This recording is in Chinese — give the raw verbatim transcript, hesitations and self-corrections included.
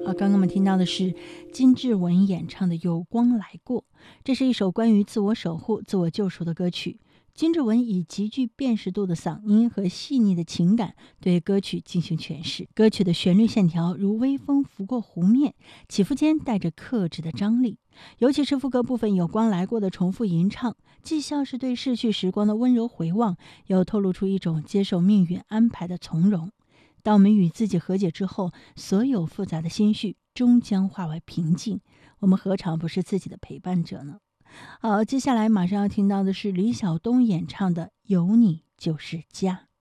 啊，刚刚我们听到的是金志文演唱的《有光来过》，这是一首关于自我守护、自我救赎的歌曲。金志文以极具辨识度的嗓音和细腻的情感对歌曲进行诠释。歌曲的旋律线条如微风拂过湖面，起伏间带着克制的张力。尤其是副歌部分有光来过的重复吟唱，既像是对逝去时光的温柔回望，又透露出一种接受命运安排的从容。当我们与自己和解之后，所有复杂的心绪终将化为平静，我们何尝不是自己的陪伴者呢？好，接下来马上要听到的是李晓东演唱的《有你就是家》。